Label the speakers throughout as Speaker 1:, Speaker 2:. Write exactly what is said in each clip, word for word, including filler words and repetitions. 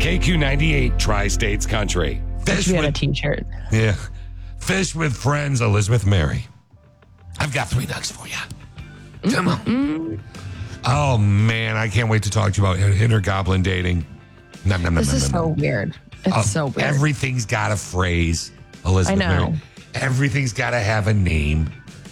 Speaker 1: K Q ninety-eight, Tri-States Country. Fish
Speaker 2: She had a
Speaker 1: with,
Speaker 2: t-shirt.
Speaker 1: yeah. Fish with Friends, Elizabeth Mary. I've got three nugs for you. Come on.
Speaker 2: Mm-hmm.
Speaker 1: Oh, man, I can't wait to talk to you about intergoblin dating. Nom, nom, nom,
Speaker 2: This
Speaker 1: nom,
Speaker 2: is
Speaker 1: nom,
Speaker 2: so
Speaker 1: nom.
Speaker 2: weird. It's
Speaker 1: Uh,
Speaker 2: so weird.
Speaker 1: Everything's got a phrase, Elizabeth
Speaker 2: I know.
Speaker 1: Mary. Everything's got to have a name.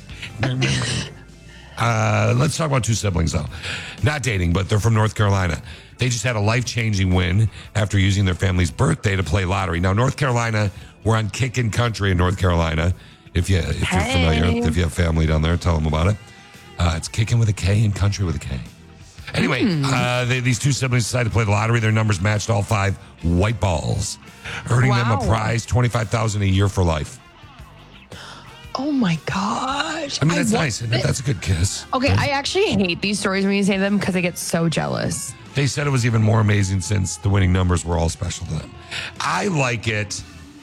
Speaker 1: uh, let's talk about two siblings, though. Not dating, but they're from North Carolina. They just had a life-changing win after using their family's birthday to play lottery. Now, North Carolina, we're on Kickin' Country in North Carolina. If, you, if you're
Speaker 2: Hey.
Speaker 1: familiar, if you have family down there, tell them about it. Uh, it's Kickin' with a K and Country with a K. Anyway,
Speaker 2: Mm.
Speaker 1: uh, they, these two siblings decided to play the lottery. Their numbers matched all five white balls, earning them a
Speaker 2: Wow.
Speaker 1: prize, twenty-five thousand dollars a year for life.
Speaker 2: Oh my gosh.
Speaker 1: I mean, that's
Speaker 2: want
Speaker 1: nice. Isn't it?
Speaker 2: it.
Speaker 1: That's a good kiss.
Speaker 2: Okay, I actually hate these stories when you say them because I get so jealous.
Speaker 1: They said it was even more amazing since the winning numbers were all special to them. I like it.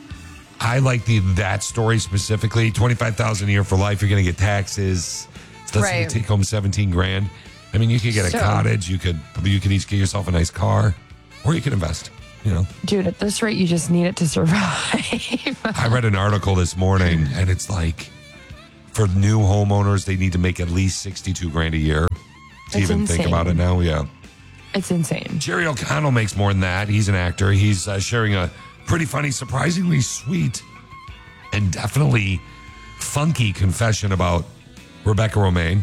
Speaker 1: I like the that story specifically. twenty-five thousand dollars a year for life. You're going to get taxes. It's less
Speaker 2: Right.
Speaker 1: than take home seventeen grand. I mean, you could get a
Speaker 2: So-
Speaker 1: cottage. You could you could each get yourself a nice car, or you could invest. You know.
Speaker 2: Dude, at this rate, you just need it to survive.
Speaker 1: I read an article this morning, and it's like for new homeowners, they need to make at least sixty-two grand a year to
Speaker 2: That's
Speaker 1: even think
Speaker 2: insane.
Speaker 1: about it now. Yeah.
Speaker 2: It's insane.
Speaker 1: Jerry O'Connell makes more than that. He's an actor. He's uh, sharing a pretty funny, surprisingly sweet, and definitely funky confession about Rebecca Romaine.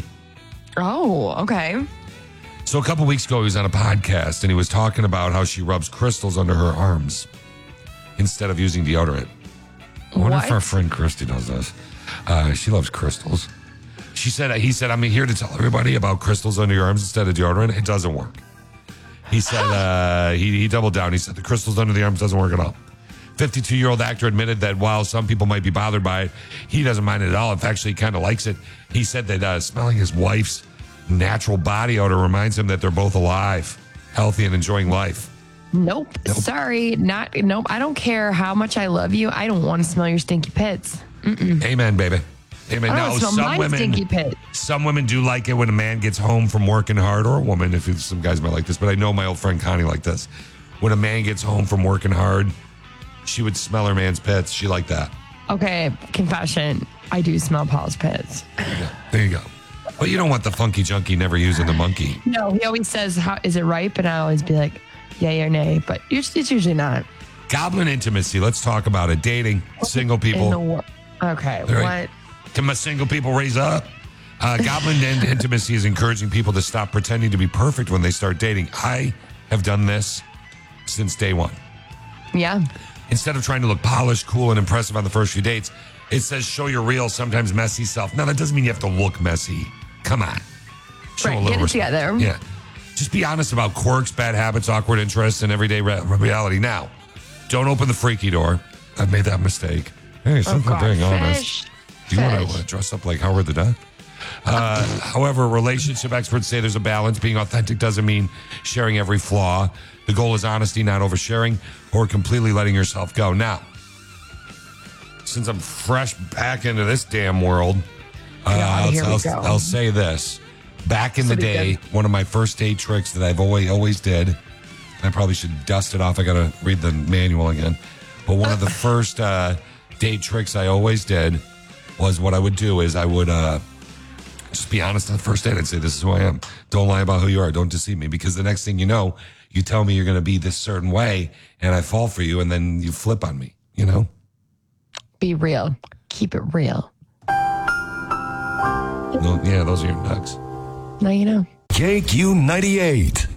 Speaker 2: Oh, okay.
Speaker 1: So a couple weeks ago, he was on a podcast, and he was talking about how she rubs crystals under her arms instead of using deodorant. I wonder if
Speaker 2: What?
Speaker 1: our friend Christy does this. Uh, she loves crystals. She said, he said, I'm here to tell everybody about crystals under your arms instead of deodorant. It doesn't work. He said, uh, he, he doubled down. He said, the crystals under the arms doesn't work at all. fifty-two-year-old actor admitted that while some people might be bothered by it, he doesn't mind it at all. In fact, he kind of likes it. He said that uh, smelling his wife's natural body odor reminds him that they're both alive, healthy, and enjoying life.
Speaker 2: Nope. Sorry. Not, nope. I don't care how much I love you. I don't want to smell your stinky pits.
Speaker 1: Amen, baby. Amen.
Speaker 2: I don't
Speaker 1: Now,
Speaker 2: want to smell
Speaker 1: some
Speaker 2: my
Speaker 1: women,
Speaker 2: stinky pit.
Speaker 1: some women do like it when a man gets home from working hard, or a woman, if it's, some guys might like this, but I know my old friend Connie liked this. When a man gets home from working hard, she would smell her man's pits. She liked that.
Speaker 2: Okay. Confession. I do smell Paul's pits.
Speaker 1: There you go. But you don't want the funky junkie never using the monkey.
Speaker 2: No, he always says, "How is it ripe?" And I always be like, yay or nay. But it's it's usually not.
Speaker 1: Goblin intimacy. Let's talk about it. Dating, single
Speaker 2: In the
Speaker 1: people.
Speaker 2: wor- Okay.
Speaker 1: All right.
Speaker 2: What?
Speaker 1: Can my single people raise up? Uh, Goblin in- intimacy is encouraging people to stop pretending to be perfect when they start dating. I have done this since day one.
Speaker 2: Yeah.
Speaker 1: Instead of trying to look polished, cool, and impressive on the first few dates, it says show your real, sometimes messy self. Now, that doesn't mean you have to look messy. Come on. Show
Speaker 2: Right,
Speaker 1: a little
Speaker 2: get it
Speaker 1: respect.
Speaker 2: together.
Speaker 1: Yeah. Just be honest about quirks, bad habits, awkward interests, and everyday re- reality. Now, don't open the freaky door. I've made that mistake. Hey,
Speaker 2: Oh,
Speaker 1: since we're
Speaker 2: God.
Speaker 1: being honest.
Speaker 2: Fish.
Speaker 1: Do you want
Speaker 2: Fish.
Speaker 1: to dress up like Howard the Duck? Uh, however, relationship experts say there's a balance. Being authentic doesn't mean sharing every flaw. The goal is honesty, not oversharing or completely letting yourself go. Now, since I'm fresh back into this damn world, uh,
Speaker 2: God,
Speaker 1: I'll,
Speaker 2: here we
Speaker 1: I'll,
Speaker 2: go.
Speaker 1: I'll say this. Back in the
Speaker 2: Somebody
Speaker 1: day,
Speaker 2: did.
Speaker 1: one of my first date tricks that I've always always did, I probably should dust it off. I got to read the manual again. But one of the first uh, date tricks I always did was what I would do is I would uh, just be honest on the first date. I'd say, this is who I am. Don't lie about who you are. Don't deceive me. Because the next thing you know, you tell me you're going to be this certain way and I fall for you and then you flip on me, you know?
Speaker 2: Be real. Keep it real.
Speaker 1: No, yeah, those are your nugs.
Speaker 2: Now you know.
Speaker 3: K Q ninety-eight.